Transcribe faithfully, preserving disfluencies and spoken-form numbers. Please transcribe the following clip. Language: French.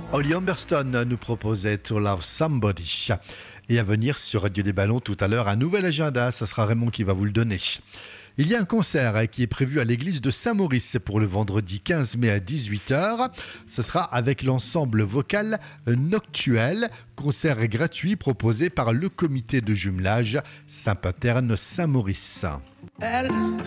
Holly Humberstone nous proposait To Love Somebody. Et à venir sur Radio des Ballons tout à l'heure, un nouvel agenda, ça sera Raymond qui va vous le donner. Il y a un concert qui est prévu à l'église de Saint-Maurice pour le vendredi quinze mai à dix-huit heures. Ce sera avec l'ensemble vocal Noctuel, concert gratuit proposé par le comité de jumelage Saint-Paterne Saint-Maurice. Elle